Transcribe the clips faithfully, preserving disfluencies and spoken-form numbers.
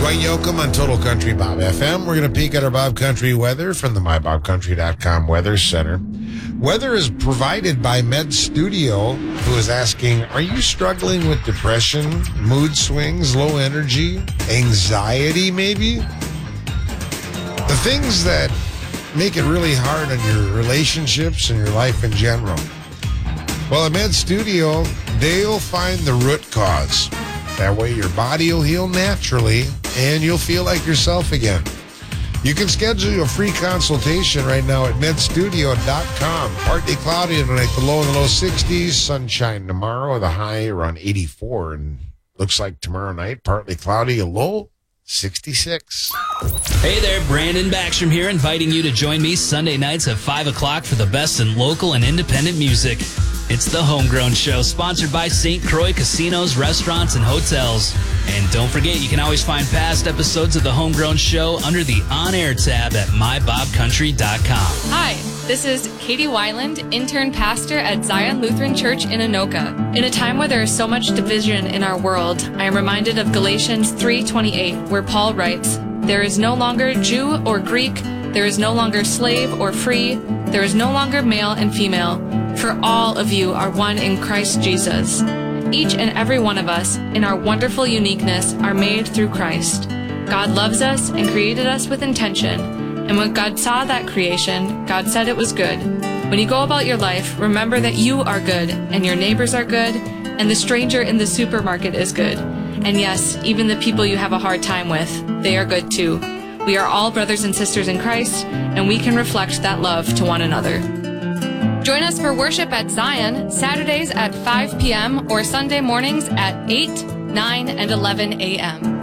Dwight Yoakam on Total Country Bob F M. We're going to peek at our Bob Country weather from the my bob country dot com Weather Center. Weather is provided by Med Studio, who is asking, are you struggling with depression, mood swings, low energy, anxiety maybe? The things that make it really hard on your relationships and your life in general. Well, at Med Studio, they'll find the root cause. That way your body will heal naturally and you'll feel like yourself again. You can schedule a free consultation right now at med studio dot com. Partly cloudy tonight, the low in the low sixties. Sunshine tomorrow, the high around eighty-four. And looks like tomorrow night, partly cloudy, a low sixty-six. Hey there, Brandon Backstrom here, inviting you to join me Sunday nights at five o'clock for the best in local and independent music. It's the Homegrown Show, sponsored by Saint Croix Casinos, Restaurants, and Hotels. And don't forget, you can always find past episodes of the Homegrown Show under the On-Air tab at my bob country dot com. Hi, this is Katie Weiland, intern pastor at Zion Lutheran Church in Anoka. In a time where there is so much division in our world, I am reminded of Galatians three twenty-eight, where Paul writes, "There is no longer Jew or Greek, there is no longer slave or free, there is no longer male and female, for all of you are one in Christ Jesus." Each and every one of us, in our wonderful uniqueness, are made through Christ. God loves us and created us with intention. And when God saw that creation, God said it was good. When you go about your life, remember that you are good, and your neighbors are good, and the stranger in the supermarket is good. And yes, even the people you have a hard time with, they are good too. We are all brothers and sisters in Christ, and we can reflect that love to one another. Join us for worship at Zion, Saturdays at five p.m. or Sunday mornings at eight, nine, and eleven a.m.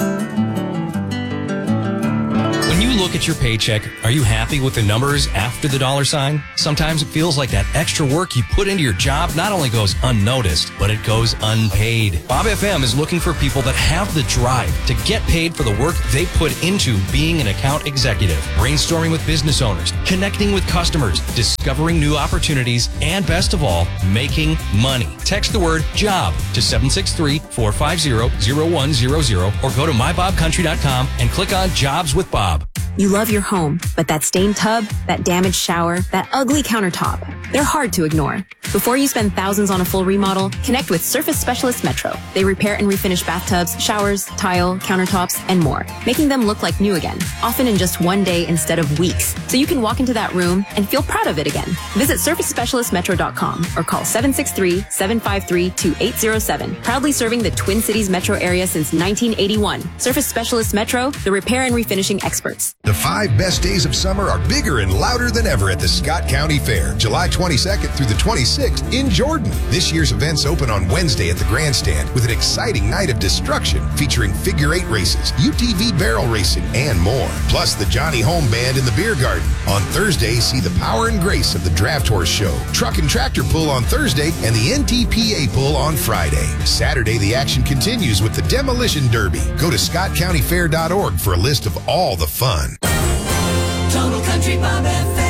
When you look at your paycheck, are you happy with the numbers after the dollar sign? Sometimes it feels like that extra work you put into your job not only goes unnoticed, but it goes unpaid. Bob F M is looking for people that have the drive to get paid for the work they put into being an account executive, brainstorming with business owners, connecting with customers, discovering new opportunities, and best of all, making money. Text the word JOB to seven six three, four five zero, zero one zero zero or go to my bob country dot com and click on Jobs with Bob. You love your home, but that stained tub, that damaged shower, that ugly countertop, they're hard to ignore. Before you spend thousands on a full remodel, connect with Surface Specialist Metro. They repair and refinish bathtubs, showers, tile, countertops, and more, making them look like new again, often in just one day instead of weeks. So you can walk into that room and feel proud of it again. Visit surface specialist metro dot com or call seven six three, seven five three, two eight zero seven. Proudly serving the Twin Cities metro area since nineteen eighty-one. Surface Specialist Metro, the repair and refinishing experts. The five best days of summer are bigger and louder than ever at the Scott County Fair, July twenty-second through the twenty-sixth in Jordan. This year's events open on Wednesday at the Grandstand with an exciting night of destruction featuring figure eight races, U T V barrel racing, and more. Plus the Johnny Home Band in the Beer Garden. On Thursday, see the power and grace of the Draft Horse Show, Truck and Tractor Pull on Thursday, and the N T P A Pull on Friday. Saturday, the action continues with the Demolition Derby. Go to scott county fair dot org for a list of all the fun. Total Country Bob F M.